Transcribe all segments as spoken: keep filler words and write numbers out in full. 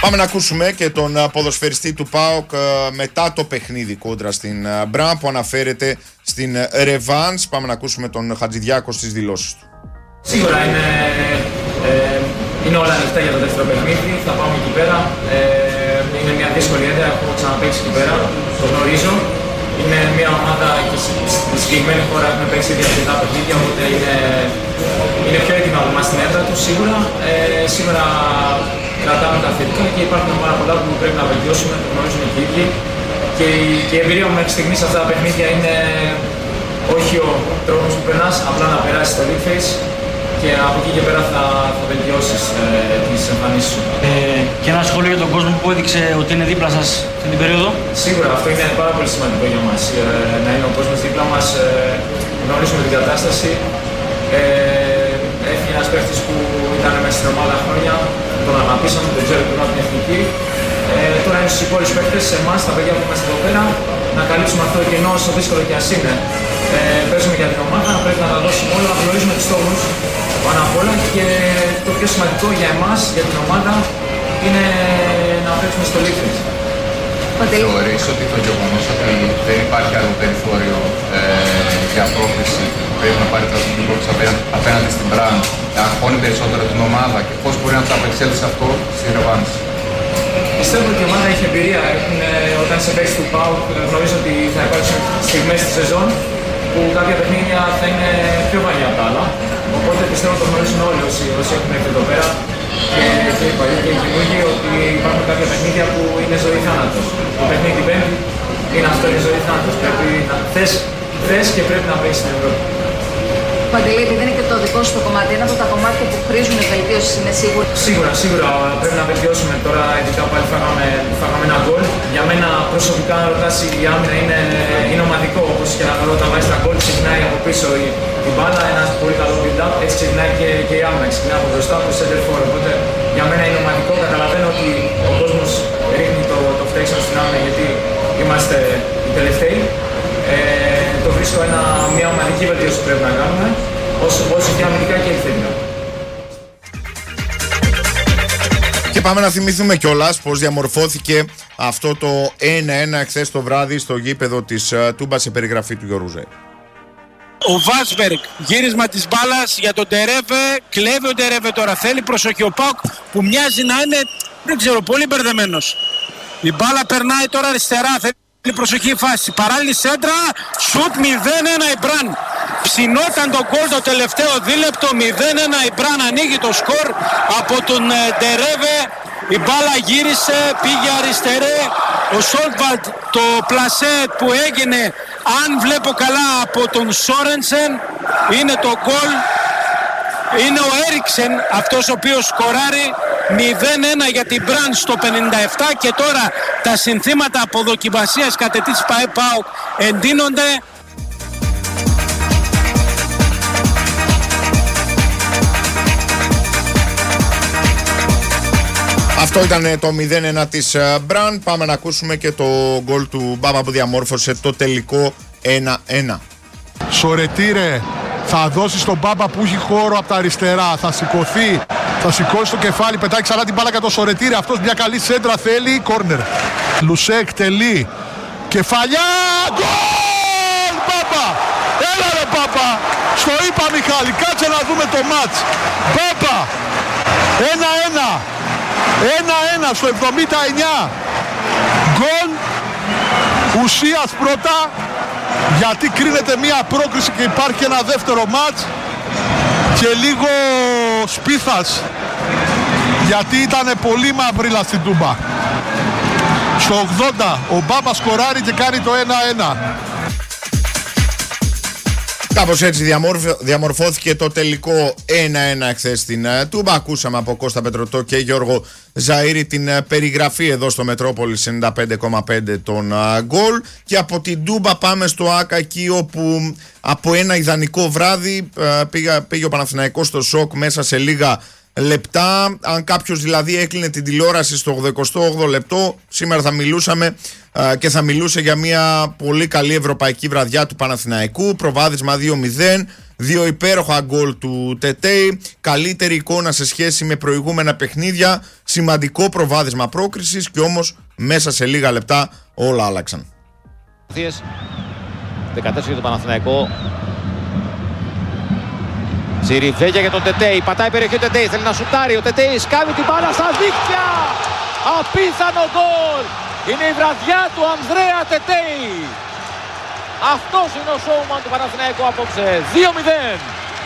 Πάμε να ακούσουμε και τον ποδοσφαιριστή του ΠΑΟΚ μετά το παιχνίδι κόντρα στην Μπραν που αναφέρεται στην ρεβάνς. Πάμε να ακούσουμε τον Χατζηδιάκο στις δηλώσεις του. Σίγουρα είναι, ε, είναι όλα ανοιχτά για το δεύτερο παιχνίδι. Θα πάμε εκεί πέρα. Ε, είναι μια δύσκολη έδρα. Έχω ξαναπαίξει εκεί πέρα. Το γνωρίζω. Είναι μια ομάδα και στη συγκεκριμένη χώρα έχουμε παίξει ήδη αρκετά παιχνίδια. Οπότε είναι, είναι πιο έτοιμα από εμάς στην έδρα του σίγουρα. Ε, σήμερα κρατάμε τα θετικά και υπάρχουν πάρα πολλά που πρέπει να βελτιώσουμε. Το γνωρίζουμε και οι ίδιοι. Και η, και η εμπειρία μου μέχρι στιγμής σε αυτά τα παιχνίδια είναι όχι ο τρόπος που περνάς, απλά να περάσεις το lead face. Και από εκεί και πέρα θα, θα βελτιώσεις ε, τις εμφανίσεις σου. Ε, και ένα σχόλιο για τον κόσμο που έδειξε ότι είναι δίπλα σας αυτή την περίοδο. Σίγουρα αυτό είναι πάρα πολύ σημαντικό για μας. Ε, να είναι ο κόσμος δίπλα μας, ε, γνωρίζουμε την κατάσταση. Ε, έφυγε ένας παίκτης που ήταν μέσα στην ομάδα χρόνια, τον αγαπήσαμε, τον ξέρω πριν από την εθνική. Ε, τώρα είναι στους υπόλοιπους παίκτες, σε εμάς, τα παιδιά που είμαστε εδώ πέρα, να καλύψουμε αυτό το κενό όσο δύσκολο και ας είναι. Ε, παίζουμε για την ομάδα, πρέπει να τα δώσουμε όλα, να γνωρίζουμε τους στόχους πάνω απ' όλα και το πιο σημαντικό για εμάς, για την ομάδα, είναι να παίξουμε στο λίφρι. Θεωρείς ότι το γεγονός ότι δεν υπάρχει άλλο περιθώριο ε, για πρόκληση, πρέπει να πάρει τα πρόκληση απέναντι στην Μπραν, αγχώνει περισσότερο την ομάδα και πώς μπορεί να το απεξέλθει αυτό στη ρεβάνς? Πιστεύω ότι η ομάδα έχει εμπειρία. Έχουν, όταν σε παίξει του ΠΑΟΚ, γνωρίζω ότι θα υπάρξουν στιγμές στη σεζόν που κάποια παιχνίδια θα είναι πιο βαριά από τα άλλα. Οπότε πιστεύω ότι το γνωρίζουν όλοι όσοι, όσοι έχουν έρθει εδώ πέρα και, και οι παλιοί και οι καινούργοι ότι υπάρχουν κάποια παιχνίδια που είναι ζωή θάνατος. Το παιχνίδι πέμπτη είναι αυτό, είναι ζωή θάνατος. Πρέπει να θες, θες και πρέπει να παίξεις στην Ευρώπη. Παντελή, επειδή είναι και το δικό σου το κομμάτι, ένα από τα κομμάτια που χρήζουν βελτίωση, είναι σίγουρο. Σίγουρα, σίγουρα πρέπει να βελτιώσουμε. Τώρα ειδικά πάλι φάγαμε, φάγαμε ένα γκολ. Για μένα προσωπικά, αν ρωτάς, η άμυνα είναι, είναι ομαδικό. Όπως και να δω, όταν βάζει τα γκολ, ξεκινάει από πίσω η, η μπάλα, ένα πολύ καλό build-up. Έτσι ξεκινάει και, και η άμυνα. Ξεκινάει από μπροστά, από center for. Οπότε για μένα είναι ομαδικό. Καταλαβαίνω ότι ο κόσμος ρίχνει το, το φταίξιμο στην άμυνα γιατί είμαστε οι τελευταίοι. Ε, το βρίσκω ένα, μια ομαδική βελτίωση που πρέπει να κάνουμε, όσο, όσο και αμυντικά και επιθετικά. Και πάμε να θυμηθούμε κιόλας πως διαμορφώθηκε αυτό το ένα ένα εχθές το βράδυ στο γήπεδο της uh, Τούμπα σε περιγραφή του Γιώργου Ζαΐρη. Ο Βάσμπεργκ, γύρισμα της μπάλας για τον Τερέβε, κλέβει ο Τερέβε τώρα, θέλει προσοχή ο ΠΑΟΚ που μοιάζει να είναι, δεν ξέρω, πολύ μπερδεμένος. Η μπάλα περνάει τώρα αριστερά, θέλει προσοχή η φάση, παράλληλη σέντρα, σουτ μηδέν ένα η Μπραν. Ψινόταν το γκολ το τελευταίο δίλεπτο, μηδέν ένα η Μπραν, ανοίγει το σκορ από τον Τερέβε. Η μπάλα γύρισε, πήγε αριστερέ, ο Σόλτβαλτ το πλασέ που έγινε, αν βλέπω καλά, από τον Σόρενσεν, είναι το γκολ. Είναι ο Έριξεν αυτός ο οποίος σκοράρει. Μηδέν ένα για την Μπραν στο πενήντα επτά και τώρα τα συνθήματα αποδοκιμασίας κατά της ΠΑΟΚ εντείνονται. Αυτό ήταν το μηδέν ένα της Μπραν. Πάμε να ακούσουμε και το γκολ του Μπάμπα που διαμόρφωσε το τελικό ένα ένα. Σορετήρε, θα δώσει στον Μπάμπα που έχει χώρο από τα αριστερά, θα σηκωθεί, θα σηκώσει το κεφάλι, πετάει ξανά την μπάλα για το Σορετήρε, αυτός μια καλή σέντρα θέλει, κόρνερ. Λουσέκ τελεί, κεφαλιά, γκολ! Μπάμπα, έλα ρε Μπάμπα, στο είπα Μιχάλη, κάτσε να δούμε το μάτς. Μπάμπα, ένα ένα, ένα ένα στο εβδομήντα εννιά, γκολ ουσίας πρώτα, γιατί κρίνεται μία πρόκριση και υπάρχει ένα δεύτερο μάτς και λίγο σπίθας γιατί ήταν πολύ μαυρίλα στην Τούμπα. Στο ογδόντα ο Μπάμπα σκοράρει και κάνει το ένα ένα. Κάπως έτσι διαμορφ... διαμορφώθηκε το τελικό ένα ένα εχθές στην uh, Τούμπα. Ακούσαμε από Κώστα Πετρωτό και Γιώργο Ζαΐρη την uh, περιγραφή εδώ στο Μετρόπολης ενενήντα πέντε κόμμα πέντε των γκολ. Uh, και από την Τούμπα πάμε στο Άκα, εκεί όπου από ένα ιδανικό βράδυ uh, πήγα, πήγε ο Παναθηναϊκός στο σοκ μέσα σε λίγα λεπτά. Αν κάποιος δηλαδή έκλεινε την τηλεόραση στο ογδοηκοστό όγδοο λεπτό, σήμερα θα μιλούσαμε α, και θα μιλούσε για μια πολύ καλή ευρωπαϊκή βραδιά του Παναθηναϊκού. Προβάδισμα δύο μηδέν, δύο υπέροχα γκολ του Τετέι, καλύτερη εικόνα σε σχέση με προηγούμενα παιχνίδια, σημαντικό προβάδισμα πρόκρισης, και όμως μέσα σε λίγα λεπτά όλα άλλαξαν. δεκατέσσερα για το Παναθηναϊκό. Τσιριβέγια για τον Τετέι. Πατάει περιοχή ο Τετέι. Θέλει να σουτάρει. Ο Τετέι σκάβει την μπάλα στα δίχτυα. Απίθανο γκολ. Είναι η βραδιά του Ανδρέα Τετέι. Αυτός είναι ο showman του Παναθηναϊκού απόψε. δύο μηδέν.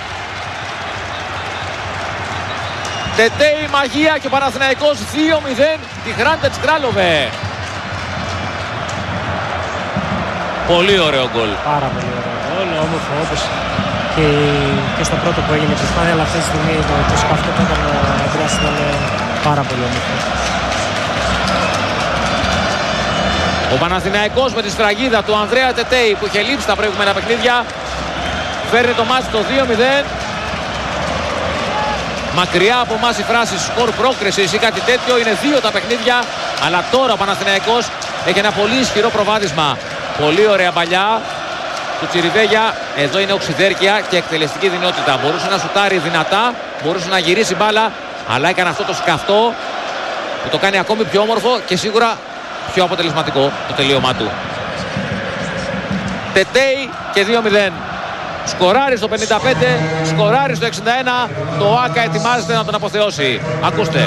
Τετέι μαγεία και ο Παναθηναϊκός δύο μηδέν. Τη Χράντετς Κράλοβε. Πολύ ωραίο γκολ. Πάρα πολύ ωραίο γκολ. Όμορφο όπως και, και στο πρώτο που έγινε της Φάνη, αλλά αυτή τη στιγμή το, το σκαφτό που έκανε ο Ανδρέας ήταν πάρα πολύ όμορφο. Ο Παναθηναϊκός με τη σφραγίδα του Ανδρέα Τετέι που είχε λείψει τα προηγούμενα παιχνίδια φέρνει το μάτι το δύο μηδέν. Μακριά από εμάς η φράση σκορ πρόκρισης ή κάτι τέτοιο, είναι δύο τα παιχνίδια, αλλά τώρα ο Παναθηναϊκός έχει ένα πολύ ισχυρό προβάδισμα. Πολύ ωραία παλιά του Τσιριβέγια. Εδώ είναι οξυδέρκεια και εκτελεστική δυνατότητα. Μπορούσε να σουτάρει δυνατά, μπορούσε να γυρίσει μπάλα, αλλά έκανε αυτό το σκαφτό που το κάνει ακόμη πιο όμορφο και σίγουρα πιο αποτελεσματικό το τελείωμά του. Τετέι και δύο μηδέν. Σκοράρει στο πενήντα πέντε, σκοράρει στο εξήντα ένα. Το Άκα ετοιμάζεται να τον αποθεώσει. Ακούστε.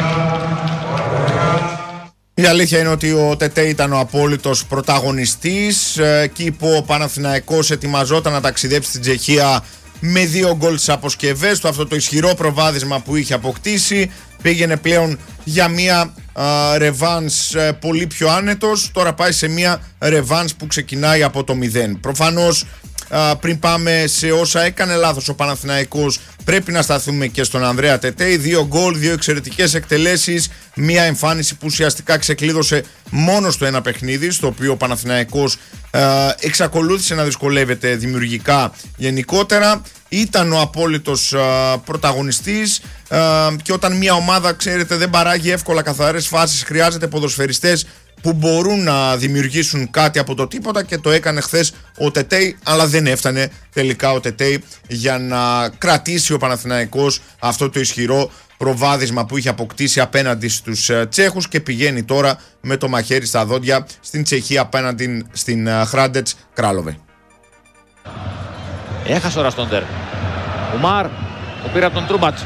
Η αλήθεια είναι ότι ο Τετέι ήταν ο απόλυτος πρωταγωνιστής. Εκεί που ο Παναθηναϊκός ετοιμαζόταν να ταξιδέψει στην Τσεχία με δύο γκολ στις αποσκευές του, αυτό το ισχυρό προβάδισμα που είχε αποκτήσει, πήγαινε πλέον για μια ρεβάνς πολύ πιο άνετος. Τώρα πάει σε μια ρεβάνς που ξεκινάει από το μηδέν. Προφανώς Uh, πριν πάμε σε όσα έκανε λάθος ο Παναθηναϊκός, πρέπει να σταθούμε και στον Ανδρέα Τετέι. Δύο γκολ, δύο εξαιρετικές εκτελέσεις, μια εμφάνιση που ουσιαστικά ξεκλείδωσε μόνο στο ένα παιχνίδι, στο οποίο ο Παναθηναϊκός uh, εξακολούθησε να δυσκολεύεται δημιουργικά γενικότερα. Ήταν ο απόλυτος uh, πρωταγωνιστής uh, και όταν μια ομάδα, ξέρετε, δεν παράγει εύκολα καθαρές φάσεις, χρειάζεται ποδοσφαιριστές που μπορούν να δημιουργήσουν κάτι από το τίποτα, και το έκανε χθες ο Τετέι, αλλά δεν έφτανε τελικά ο Τετέι για να κρατήσει ο Παναθηναϊκός αυτό το ισχυρό προβάδισμα που είχε αποκτήσει απέναντι στους Τσέχους, και πηγαίνει τώρα με το μαχαίρι στα δόντια στην Τσεχία απέναντι στην Χράντετς Κράλοβε. Έχασε ο Ραστόντερ. Ο Μαρ το πήρε από τον Τρούμπατς.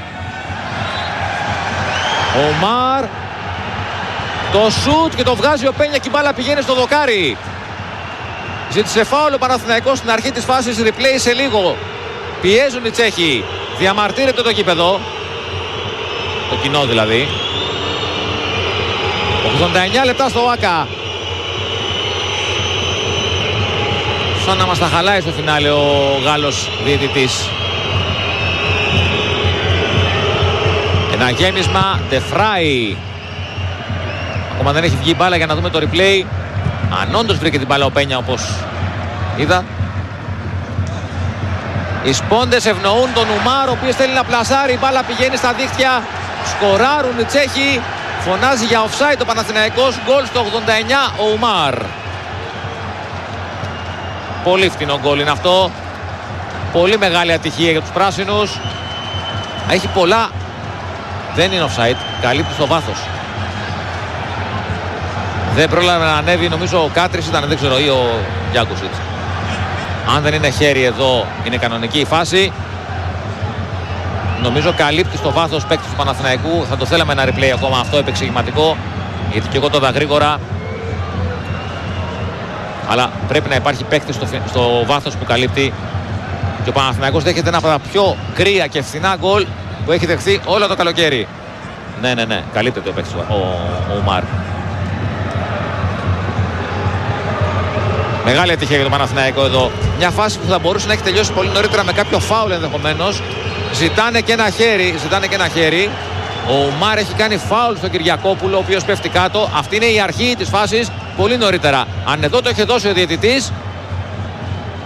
Ο Μαρ το σουτ και το βγάζει ο Πένια και η μπάλα πηγαίνει στο δοκάρι. Ζήτησε φάουλ ο Παναθηναϊκός στην αρχή της φάσης, replay σε λίγο. Πιέζουν οι Τσέχοι. Διαμαρτύρεται το γήπεδο. Το κοινό δηλαδή. ογδόντα εννιά λεπτά στο Άκα. Σαν να μας τα χαλάει στο φινάλε ο Γάλλος διαιτητής. Ένα γέμισμα Ντεφράι. Ακόμα δεν έχει βγει η μπάλα για να δούμε το replay. Αν όντως βρήκε την μπάλα ο Πένια όπως είδα. Οι σπόντες ευνοούν τον Ουμάρ, ο οποίος θέλει να πλασάρει. Η μπάλα πηγαίνει στα δίχτυα. Σκοράρουν οι Τσέχοι. Φωνάζει για offside ο Παναθηναϊκός. Γκολ στο ογδόντα εννιά ο Ουμάρ. Πολύ φτηνό γκολ είναι αυτό. Πολύ μεγάλη ατυχία για τους πράσινους. Έχει πολλά. Δεν είναι offside. Καλύπτει στο βάθος. Δεν πρόλαβε να ανέβει, νομίζω ο Κάτρης ήταν, δεν ξέρω, ή ο Γιάκουσιτς. Αν δεν είναι χέρι εδώ, είναι κανονική η φάση. Νομίζω καλύπτει στο βάθος παίκτης του Παναθηναϊκού. Θα το θέλαμε ένα replay ακόμα αυτό επεξηγηματικό, γιατί και εγώ το είδα γρήγορα. Αλλά πρέπει να υπάρχει παίκτης στο, στο βάθος που καλύπτει. Και ο Παναθηναϊκός δέχεται ένα από τα πιο κρύα και φθηνά γκολ που έχει δεχθεί όλο το καλοκαίρι. Ναι, ναι, ναι, καλύπτεται ο παίκτης ο, ο Μάρ. Μεγάλη ατυχία για τον Παναθηναϊκό εδώ. Μια φάση που θα μπορούσε να έχει τελειώσει πολύ νωρίτερα με κάποιο φάουλ ενδεχομένως. Ζητάνε και ένα χέρι. Ζητάνε και ένα χέρι. Ο Μάρ έχει κάνει φάουλ στον Κυριακόπουλο, ο οποίος πέφτει κάτω. Αυτή είναι η αρχή της φάσης πολύ νωρίτερα. Αν εδώ το είχε δώσει ο διαιτητής,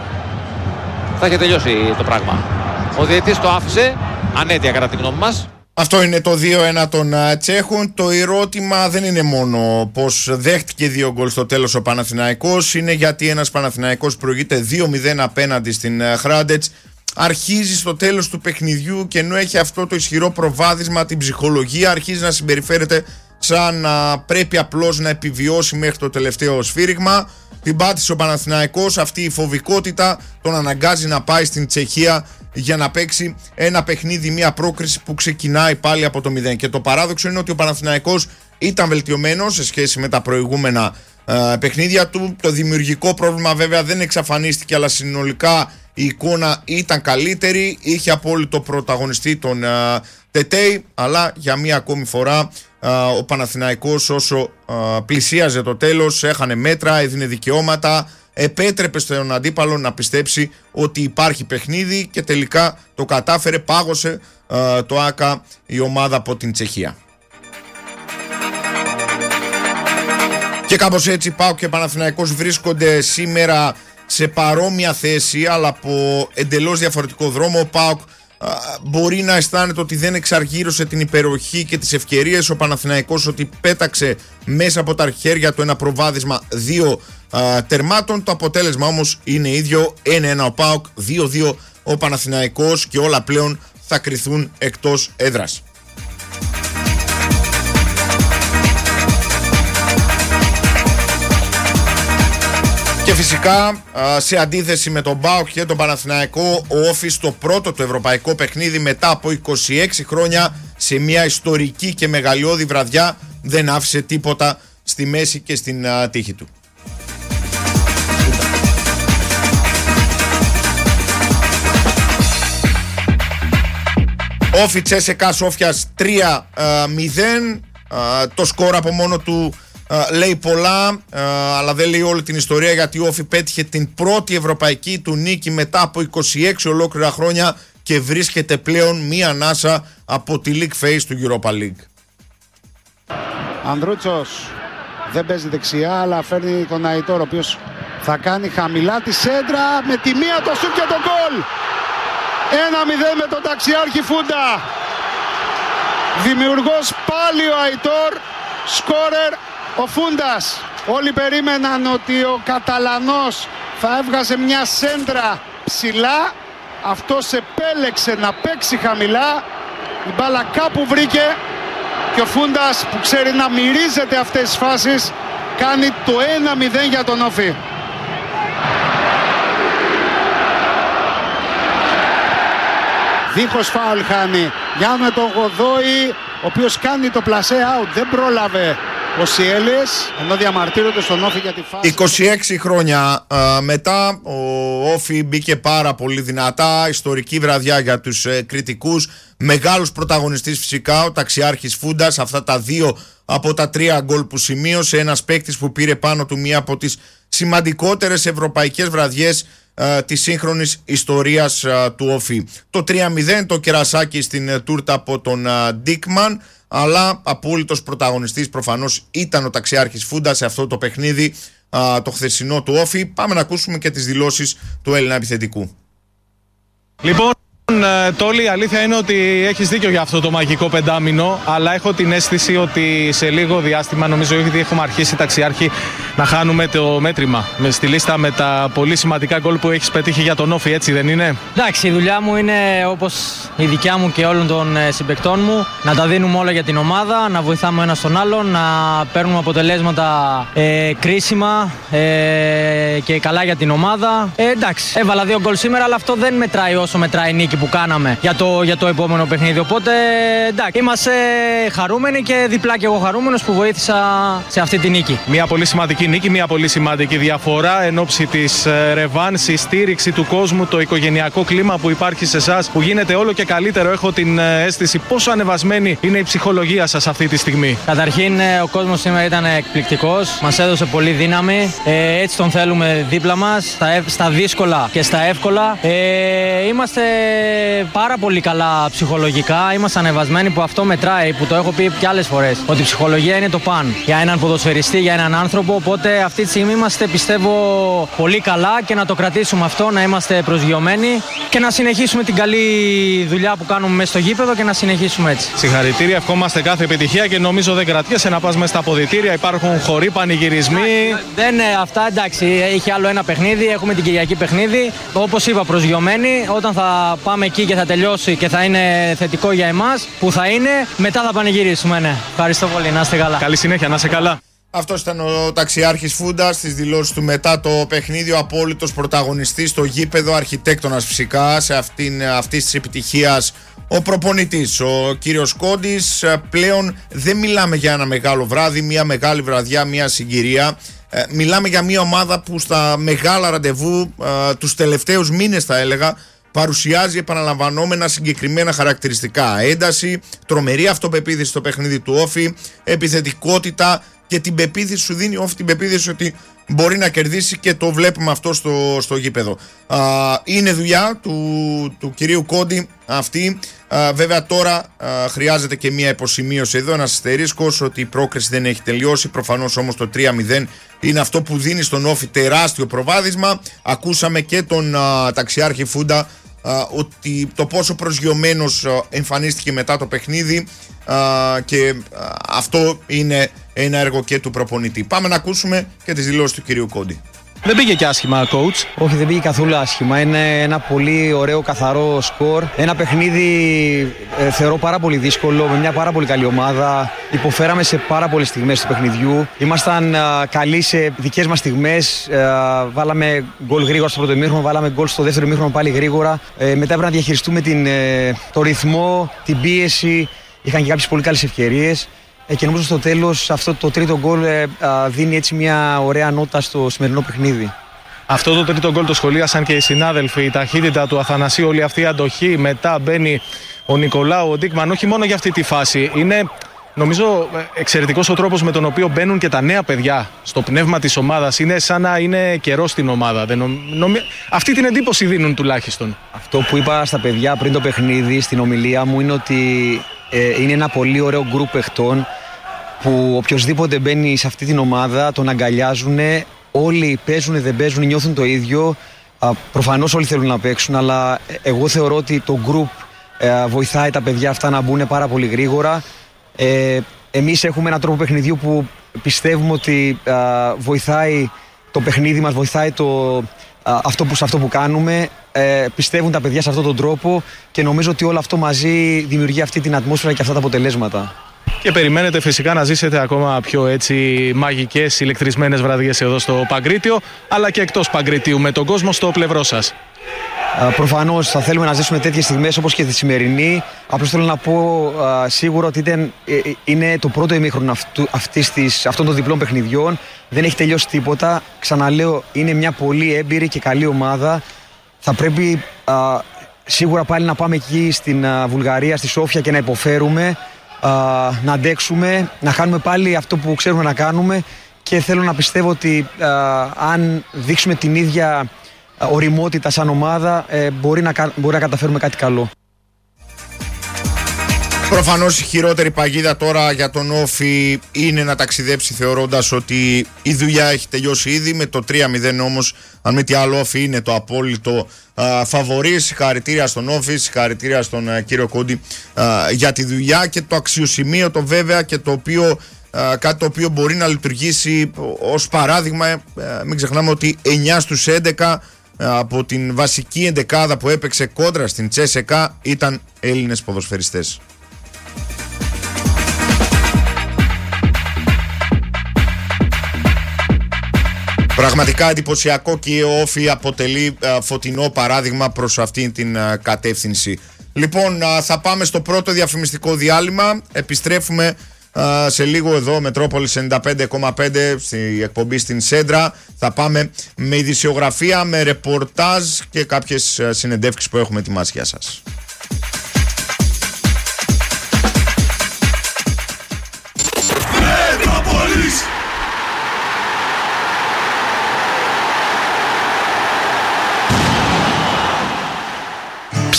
θα είχε τελειώσει το πράγμα. Ο διαιτητής το άφησε ανέτεια κατά τη γνώμη μας. Αυτό είναι το δύο ένα των Τσέχων. Το ερώτημα δεν είναι μόνο πως δέχτηκε δύο γκολ στο τέλος ο Παναθηναϊκός, είναι γιατί ένας Παναθηναϊκός προηγείται δύο μηδέν απέναντι στην Χράντετς, αρχίζει στο τέλος του παιχνιδιού και ενώ έχει αυτό το ισχυρό προβάδισμα, την ψυχολογία, αρχίζει να συμπεριφέρεται σαν να πρέπει απλώς να επιβιώσει μέχρι το τελευταίο σφύριγμα. Την πάτησε ο Παναθηναϊκός, αυτή η φοβικότητα τον αναγκάζει να πάει στην Τσεχία για να παίξει ένα παιχνίδι, μια πρόκριση που ξεκινάει πάλι από το μηδέν. Και το παράδοξο είναι ότι ο Παναθηναϊκός ήταν βελτιωμένος σε σχέση με τα προηγούμενα ε, παιχνίδια του. Το δημιουργικό πρόβλημα βέβαια δεν εξαφανίστηκε, αλλά συνολικά η εικόνα ήταν καλύτερη. Είχε απόλυτο πρωταγωνιστή τον ε, Τετέι, αλλά για μία ακόμη φορά ε, ο Παναθηναϊκός όσο ε, πλησίαζε το τέλος έχανε μέτρα, έδινε δικαιώματα, επέτρεπε στον αντίπαλο να πιστέψει ότι υπάρχει παιχνίδι και τελικά το κατάφερε, πάγωσε ε, το ΆΚΑ η ομάδα από την Τσεχία. Και κάπως έτσι ΠΑΟΚ και Παναθηναϊκός βρίσκονται σήμερα σε παρόμοια θέση, αλλά από εντελώς διαφορετικό δρόμο. Ο ΠΑΟΚ α, μπορεί να αισθάνεται ότι δεν εξαργύρωσε την υπεροχή και τις ευκαιρίες, ο Παναθηναϊκός ότι πέταξε μέσα από τα χέρια του ένα προβάδισμα δύο α, τερμάτων. Το αποτέλεσμα όμως είναι ίδιο, ένα ένα ο ΠΑΟΚ, δύο δύο ο Παναθηναϊκός και όλα πλέον θα κριθούν εκτός έδρας. Και φυσικά σε αντίθεση με τον ΠΑΟΚ και τον Παναθηναϊκό, ο Όφης το πρώτο του ευρωπαϊκό παιχνίδι μετά από είκοσι έξι χρόνια σε μια ιστορική και μεγαλειώδη βραδιά δεν άφησε τίποτα στη μέση και στην τύχη του. Όφη Τσέσεκα Σόφιας τρία μηδέν. Το σκορ από μόνο του Uh, λέει πολλά, uh, αλλά δεν λέει όλη την ιστορία, γιατί ο Όφη πέτυχε την πρώτη ευρωπαϊκή του νίκη μετά από είκοσι έξι ολόκληρα χρόνια και βρίσκεται πλέον μία ανάσα από τη League Phase του Europa League. Ανδρούτσος δεν παίζει δεξιά, αλλά φέρνει τον Αϊτόρ, ο οποίος θα κάνει χαμηλά τη σέντρα με τη μία το σουτ και το γκολ. ένα μηδέν με τον ταξιάρχη Φούντα. Δημιουργός πάλι ο Αϊτόρ, σκόρερ ο Φούντας. Όλοι περίμεναν ότι ο Καταλανός θα έβγαζε μια σέντρα ψηλά. Αυτός επέλεξε να παίξει χαμηλά. Η μπάλα κάπου βρήκε και ο Φούντας, που ξέρει να μυρίζεται αυτές τις φάσεις, κάνει το ένα μηδέν για τον Όφη. Δίχως φάουλ χάνει για με τον Γοδόη, ο οποίος κάνει το πλασέ out. Δεν πρόλαβε ο Σιέλης, ενώ διαμαρτύρονται στον Όφη για τη φάση. είκοσι έξι χρόνια α, μετά ο Όφη μπήκε πάρα πολύ δυνατά. Ιστορική βραδιά για τους ε, κριτικούς. Μεγάλος πρωταγωνιστής φυσικά ο ταξιάρχης Φούντας. Αυτά τα δύο από τα τρία γκολ που σημείωσε. Ένας παίκτης που πήρε πάνω του μία από τις σημαντικότερες ευρωπαϊκές βραδιές α, της σύγχρονης ιστορίας α, του Όφη. Το τρία μηδέν, το κερασάκι στην ε, τούρτα από τον α, Ντίκμαν. Αλλά απόλυτος πρωταγωνιστής προφανώς ήταν ο ταξιάρχης Φούντα σε αυτό το παιχνίδι, α, το χθεσινό του Όφη. Πάμε να ακούσουμε και τις δηλώσεις του Έλληνα επιθετικού. Λοιπόν, Τόλι, η αλήθεια είναι ότι έχεις δίκιο για αυτό το μαγικό πεντάμινο, αλλά έχω την αίσθηση ότι σε λίγο διάστημα, νομίζω ότι έχουμε αρχίσει ταξιάρχη να χάνουμε το μέτρημα στη λίστα με τα πολύ σημαντικά γκολ που έχεις πετύχει για τον Όφη, έτσι δεν είναι? Εντάξει, η δουλειά μου είναι, όπως η δικιά μου και όλων των συμπαικτών μου, να τα δίνουμε όλα για την ομάδα, να βοηθάμε ένα τον άλλον, να παίρνουμε αποτελέσματα ε, κρίσιμα ε, και καλά για την ομάδα. Ε, εντάξει, έβαλα δύο γκολ σήμερα, αλλά αυτό δεν μετράει όσο μετράει η νίκη που κάναμε για το, για το επόμενο παιχνίδι. Οπότε εντάξει, είμαστε χαρούμενοι και διπλά και εγώ χαρούμενος που βοήθησα σε αυτή τη νίκη. Μια πολύ σημαντική νίκη, μια πολύ σημαντική διαφορά εν ώψη της ρεβάνς, η στήριξη του κόσμου, το οικογενειακό κλίμα που υπάρχει σε εσάς, που γίνεται όλο και καλύτερο. Έχω την αίσθηση πόσο ανεβασμένη είναι η ψυχολογία σας αυτή τη στιγμή. Καταρχήν, ο κόσμος σήμερα ήταν εκπληκτικός, μας έδωσε πολύ δύναμη. Ε, έτσι τον θέλουμε δίπλα μας, στα, στα δύσκολα και στα εύκολα. Ε, είμαστε πάρα πολύ καλά ψυχολογικά. Είμαστε ανεβασμένοι που αυτό μετράει, που το έχω πει και άλλες φορές. Ότι η ψυχολογία είναι το παν για έναν ποδοσφαιριστή, για έναν άνθρωπο. Οπότε αυτή τη στιγμή είμαστε, πιστεύω, πολύ καλά και να το κρατήσουμε αυτό, να είμαστε προσγειωμένοι και να συνεχίσουμε την καλή δουλειά που κάνουμε μέσα στο γήπεδο και να συνεχίσουμε έτσι. Συγχαρητήρια, ευχόμαστε κάθε επιτυχία και νομίζω δεν κρατιέσαι να πας μέσα στα αποδυτήρια. Υπάρχουν χοροί, πανηγυρισμοί. Δεν είναι αυτά, εντάξει. Έχει άλλο ένα παιχνίδι, έχουμε την Κυριακή παιχνίδι. Όπως είπα, προσγειωμένοι. Όταν θα πάμε εκεί και θα τελειώσει και θα είναι θετικό για εμάς, που θα είναι, μετά θα πανηγυρίσουμε. Ναι. Ευχαριστώ πολύ, να είστε καλά. Καλή συνέχεια, να είστε καλά. Αυτό ήταν ο ταξιάρχης Φούντας στις δηλώσεις του μετά το παιχνίδι, ο απόλυτος πρωταγωνιστής στο γήπεδο, αρχιτέκτονας φυσικά σε αυτήν αυτής της επιτυχίας, ο προπονητής, ο κύριος Κόντης. Πλέον δεν μιλάμε για ένα μεγάλο βράδυ, μια μεγάλη βραδιά, μια συγκυρία. Ε, μιλάμε για μια ομάδα που στα μεγάλα ραντεβού ε, τους τελευταίους μήνες, θα έλεγα, παρουσιάζει επαναλαμβανόμενα συγκεκριμένα χαρακτηριστικά. Ένταση, τρομερή αυτοπεποίθηση στο παιχνίδι του Όφη, επιθετικότητα και την πεποίθηση σου δίνει Όφη την πεποίθηση ότι μπορεί να κερδίσει και το βλέπουμε αυτό στο, στο γήπεδο. Α, είναι δουλειά του, του κυρίου Κόντι αυτή. Α, βέβαια τώρα α, χρειάζεται και μια υποσημείωση εδώ, ένας αστερίσκος ότι η πρόκριση δεν έχει τελειώσει. Προφανώς όμως το τρία μηδέν είναι αυτό που δίνει στον Όφη τεράστιο προβάδισμα. Ακούσαμε και τον α, ταξιάρχη Φούντα α, ότι το πόσο προσγειωμένος α, εμφανίστηκε μετά το παιχνίδι α, και α, αυτό είναι ένα έργο και του προπονητή. Πάμε να ακούσουμε και τις δηλώσεις του κυρίου Κόντι. Δεν πήγε και άσχημα, coach. Όχι, δεν πήγε καθόλου άσχημα. Είναι ένα πολύ ωραίο, καθαρό σκορ. Ένα παιχνίδι ε, θεωρώ πάρα πολύ δύσκολο, με μια πάρα πολύ καλή ομάδα. Υποφέραμε σε πάρα πολλές στιγμές του παιχνιδιού. Ήμασταν ε, καλοί σε δικές μας στιγμές. Ε, βάλαμε γκολ γρήγορα στο πρώτο ημίχρονο, βάλαμε γκολ στο δεύτερο ημίχρονο πάλι γρήγορα. Ε, μετά έπρεπε να διαχειριστούμε την, ε, το ρυθμό, την πίεση. Είχαν και κάποιες πολύ καλές ευκαιρίες. Και νομίζω στο τέλος αυτό το τρίτο γκολ ε, δίνει έτσι μια ωραία νότα στο σημερινό παιχνίδι. Αυτό το τρίτο γκολ το σχολίασαν και οι συνάδελφοι. Η ταχύτητα του Αθανασίου, όλη αυτή η αντοχή. Μετά μπαίνει ο Νικολάου, ο Ντίκμαν. Όχι μόνο για αυτή τη φάση. Είναι νομίζω εξαιρετικός ο τρόπος με τον οποίο μπαίνουν και τα νέα παιδιά στο πνεύμα της ομάδας. Είναι σαν να είναι καιρό στην ομάδα. Δεν νομ... νομ... Αυτή την εντύπωση δίνουν τουλάχιστον. Αυτό που είπα στα παιδιά πριν το παιχνίδι στην ομιλία μου είναι ότι ε, είναι ένα πολύ ωραίο γκρουπ παιχτών που οποιοσδήποτε μπαίνει σε αυτή την ομάδα τον αγκαλιάζουν, όλοι παίζουν, δεν παίζουν, νιώθουν το ίδιο. Προφανώς όλοι θέλουν να παίξουν, αλλά εγώ θεωρώ ότι το group ε, βοηθάει τα παιδιά αυτά να μπουν πάρα πολύ γρήγορα. Ε, εμείς έχουμε έναν τρόπο παιχνιδιού που πιστεύουμε ότι ε, βοηθάει το παιχνίδι μας, βοηθάει το, ε, αυτό που, σε αυτό που κάνουμε. Ε, πιστεύουν τα παιδιά σε αυτόν τον τρόπο και νομίζω ότι όλο αυτό μαζί δημιουργεί αυτή την ατμόσφαιρα και αυτά τα αποτελέσματα. Και περιμένετε φυσικά να ζήσετε ακόμα πιο έτσι μαγικές, ηλεκτρισμένες βραδιές εδώ στο Παγκρίτιο, αλλά και εκτός Παγκριτίου, με τον κόσμο στο πλευρό σας. Προφανώς θα θέλουμε να ζήσουμε τέτοιες στιγμές όπως και τη σημερινή. Απλώς θέλω να πω α, σίγουρα ότι ήταν, ε, είναι το πρώτο ημίχρονο αυτού, αυτής της, αυτών των διπλών παιχνιδιών. Δεν έχει τελειώσει τίποτα. Ξαναλέω, είναι μια πολύ έμπειρη και καλή ομάδα. Θα πρέπει α, σίγουρα πάλι να πάμε εκεί στην α, Βουλγαρία, στη Σόφια και να υποφέρουμε. Uh, να αντέξουμε, να κάνουμε πάλι αυτό που ξέρουμε να κάνουμε και θέλω να πιστεύω ότι uh, αν δείξουμε την ίδια uh, ωριμότητα σαν ομάδα uh, μπορεί, να, μπορεί να καταφέρουμε κάτι καλό. Προφανώς η χειρότερη παγίδα τώρα για τον Όφη είναι να ταξιδέψει θεωρώντας ότι η δουλειά έχει τελειώσει ήδη. Με το τρία μηδέν όμως, αν μη τι άλλο, Όφη είναι το απόλυτο α, φαβορί. Συγχαρητήρια στον Όφη, συγχαρητήρια στον α, κύριο Κόντι α, για τη δουλειά και το αξιοσημείωτο βέβαια και το οποίο, α, κάτι το οποίο μπορεί να λειτουργήσει ως παράδειγμα. Α, μην ξεχνάμε ότι εννιά στους έντεκα από την βασική εντεκάδα που έπαιξε κόντρα στην Τσέσεκα ήταν Έλληνες ποδοσφαιριστές. Πραγματικά εντυπωσιακό και ο Όφη αποτελεί α, φωτεινό παράδειγμα προς αυτήν την α, κατεύθυνση. Λοιπόν, α, θα πάμε στο πρώτο διαφημιστικό διάλειμμα. Επιστρέφουμε α, σε λίγο εδώ, Μετρόπολης ενενήντα πέντε κόμμα πέντε, στη εκπομπή στην Σέντρα. Θα πάμε με ειδησιογραφία, με ρεπορτάζ και κάποιες α, συνεντεύξεις που έχουμε ετοιμάσει για σας. Μετρόπολης!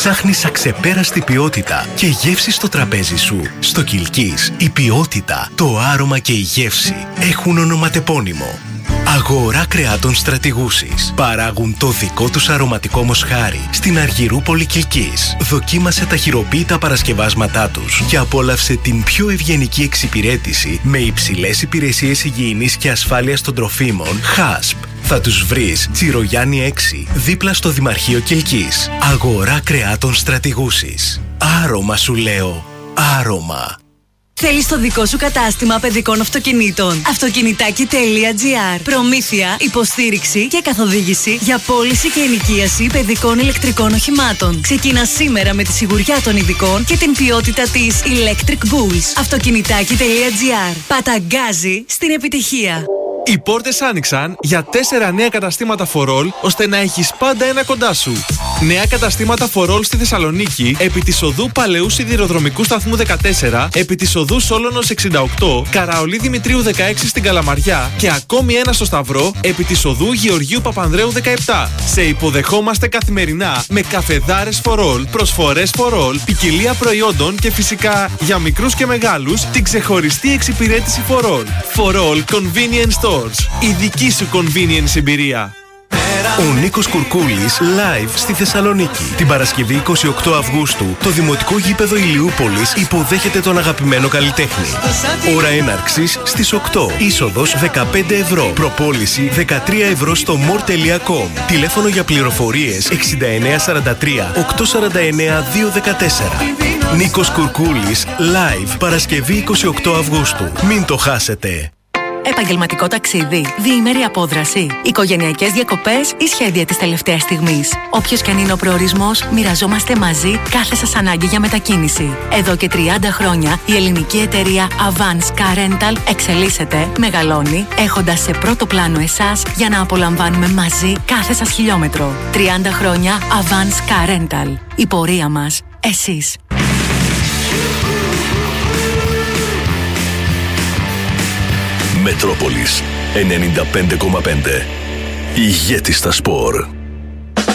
Ψάχνεις αξεπέραστη ποιότητα και γεύση στο τραπέζι σου? Στο Κιλκής η ποιότητα, το άρωμα και η γεύση έχουν ονοματεπώνυμο. Αγορά κρεάτων Στρατηγούσης. Παράγουν το δικό τους αρωματικό μοσχάρι στην Αργυρούπολη Κιλκής. Δοκίμασε τα χειροποίητα παρασκευάσματά τους και απόλαυσε την πιο ευγενική εξυπηρέτηση με υψηλές υπηρεσίες υγιεινής και ασφάλειας των τροφίμων χάσπ. Θα τους βρεις Τσιρογιάννη έξι, δίπλα στο Δημαρχείο Κιλκής. Αγορά κρεάτων Στρατηγούσης. Άρωμα σου λέω, άρωμα. Θέλεις το δικό σου κατάστημα παιδικών αυτοκινήτων? Αυτοκινητάκι τελεία τζι άρ. Προμήθεια, υποστήριξη και καθοδήγηση για πώληση και ενοικίαση παιδικών ηλεκτρικών οχημάτων. Ξεκινά σήμερα με τη σιγουριά των ειδικών και την ποιότητα της Electric Bulls. Αυτοκινητάκι τελεία τζι άρ. Παταγκάζει στην επιτυχία. Οι πόρτες άνοιξαν για τέσσερα νέα καταστήματα φορόλ, ώστε να έχεις πάντα ένα κοντά σου. Νέα καταστήματα φορόλ στη Θεσσαλονίκη, επί της οδού Παλαιού Σιδηροδρομικού Σταθμού δεκατέσσερα, επί της οδού Σόλωνος εξήντα οκτώ, Καραολί Δημητρίου δεκαέξι στην Καλαμαριά και ακόμη ένα στο Σταυρό, επί της οδού Γεωργίου Παπανδρέου δεκαεπτά. Σε υποδεχόμαστε καθημερινά με καφεδάρες φορόλ, προσφορές φορόλ, ποικιλία προϊόντων και φυσικά για μικρούς και μεγάλους την ξεχωριστή εξυπηρέτηση φορόλ. Φορόλ Convenience Stores. Η δική σου convenience εμπειρία. Ο Νίκος Κουρκούλης live στη Θεσσαλονίκη. Την Παρασκευή είκοσι οκτώ Αυγούστου το Δημοτικό Γήπεδο Ηλιούπολης υποδέχεται τον αγαπημένο καλλιτέχνη. Ώρα έναρξης στις οκτώ. Είσοδος δεκαπέντε ευρώ. Προπόληση δεκατρία ευρώ στο μορ τελεία κομ. Τηλέφωνο για πληροφορίες εξήντα εννέα σαράντα τρία οκτακόσια σαράντα εννέα διακόσια δεκατέσσερα. Νίκος Κουρκούλης live Παρασκευή είκοσι οκτώ Αυγούστου. Μην το χάσετε. Επαγγελματικό ταξίδι, διήμερη απόδραση, οικογενειακές διακοπές ή σχέδια της τελευταίας στιγμής. Όποιος και αν είναι ο προορισμός, μοιραζόμαστε μαζί κάθε σας ανάγκη για μετακίνηση. Εδώ και τριάντα χρόνια η ελληνική εταιρεία Avance Car Rental εξελίσσεται, μεγαλώνει, έχοντας σε πρώτο πλάνο εσάς για να απολαμβάνουμε μαζί κάθε σας χιλιόμετρο. τριάντα χρόνια Avance Car Rental. Η πορεία μας, εσείς. Μετρόπολης ενενήντα πέντε κόμμα πέντε. Ηγέτη στα σπορ.